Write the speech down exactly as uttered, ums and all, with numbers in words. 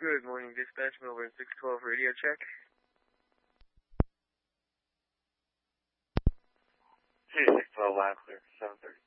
Good morning, dispatch. Melbourne six twelve radio check. Hey, six twelve, loud clear, seven thirty.